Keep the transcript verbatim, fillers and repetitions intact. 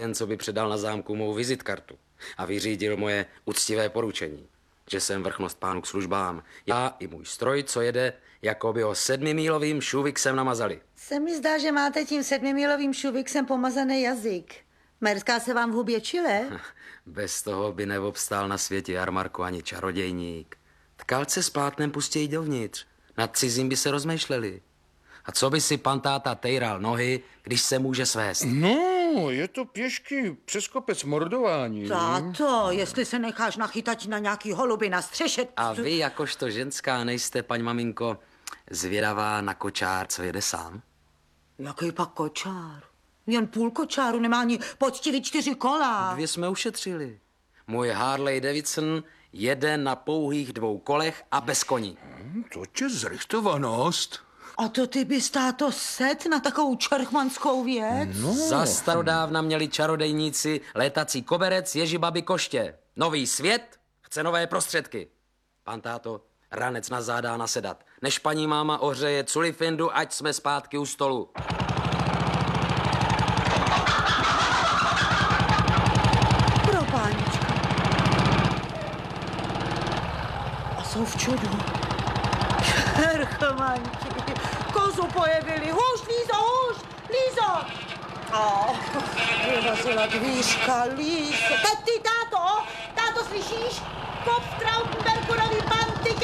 jen co by předal na zámku mou vizitkartu a vyřídil moje uctivé poručení, že jsem vrchnost pánu k službám. Já i můj stroj, co jede, jako by ho sedmimílovým šuviksem namazali. Se mi zdá, že máte tím sedmimílovým šuviksem pomazaný jazyk. Merská se vám v hubě čile? Bez toho by neobstál na světě jarmarku ani čarodějník. Tkalce s plátnem pustějí dovnitř. Nad cizím by se rozmýšleli. A co by si pan táta tejral nohy, když se může svést? No, je to pěšky přes kopec mordování. Táto, jestli se necháš nachytat na nějaký holuby na střeše... A vy jakožto ženská nejste, paň maminko, zvědavá na kočár, co jede sám? Jaký pak kočár? Jen půl kočáru, nemá ani poctivý čtyři kola. Dvě jsme ušetřili. Můj Harley Davidson jede na pouhých dvou kolech a bez koní. Hmm, to tě zrychtovanost. A to ty bys, táto, set na takovou čerchmanskou věc? No. Za starodávna měli čarodejníci létací koberec Ježibaby koště. Nový svět chce nové prostředky. Pan táto, ranec na zádá nasedat. Než paní máma ohřeje culifindu, ať jsme zpátky u stolu. Pro pánička. A jsou v čudu. Čerchmanti, kozu pojevili. Hůž, Lízo, hůž, Lízo. Oh, vyrazila dvířka, Lízo. Teď ty, táto, táto, slyšíš? Kop v Trautenbergu nový panty.